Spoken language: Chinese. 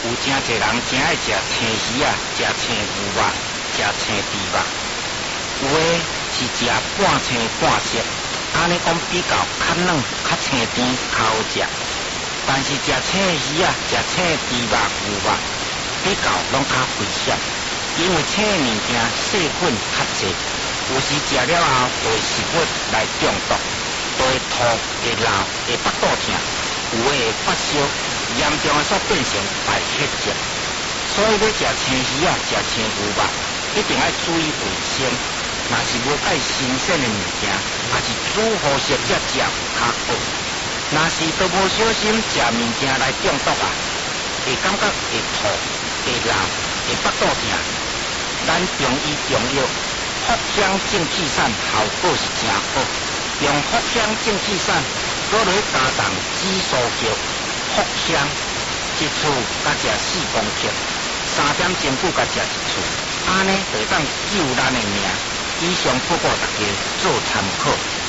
有真侪人真爱食青鱼啊，食青牛肉，食青猪肉。有诶是食半青半色，安尼讲比较较软、较青甜、较好食。但是食青鱼啊，食青猪肉、牛肉比较拢较危险，因为青物件细菌较侪，有时食了后会食物来中毒，就会吐、会流、会腹肚痛，有诶会发烧，严重诶煞变成败血症。所以要食青鱼啊，食青牛肉，一定要注意卫生。若是无介新鲜诶物件，也是煮好食才食较好。若是都无小心食物件来中毒啊，会感觉会吐、会流、会腹肚痛。咱中医中药藿香正气散效果是真好，用藿香正气散搁来加重紫苏叶、藿香一次甲食4公克，3点钟久甲食一次，安尼就当救咱的命。以上不过大家做参考。